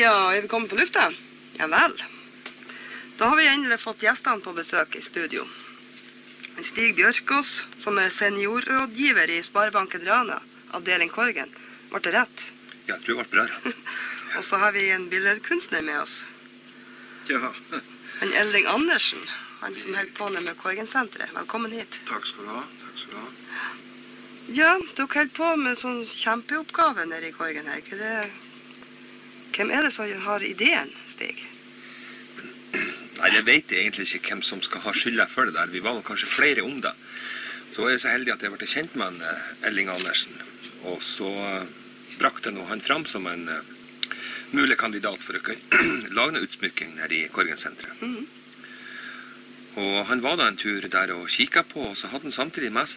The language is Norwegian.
Ja, er vi kommet på lufta? Ja vel. Da har vi endelig fått gjestene på besøk i studio. Stig Bjørkås, som er seniorrådgiver i Sparebanken Rana, avdeling Korgen. Var det rett? Ja, jeg tror det ble bra. Og så har vi en billedkunstner med oss. Ja. Han Elling Andersen, han som holder på med Korgen-senteret. Velkommen hit. Takk skal du ha. Takk skal du ha. Ja, dere holder på med sånn kjempeoppgave nede i Korgen her. Hvem er det som har ideen, Stig? Nei, jeg vet egentlig ikke hvem som skal ha skylda for det der. Vi var nok kanskje flere om det. Så er jeg så heldig at jeg ble kjent med Elling Andersen. Og så brakte han fram som en mulig kandidat for å kunne lage en utsmykking her i Korgen-senteret. Og han var da en tur der og kikket på, og så hadde han samtidig med seg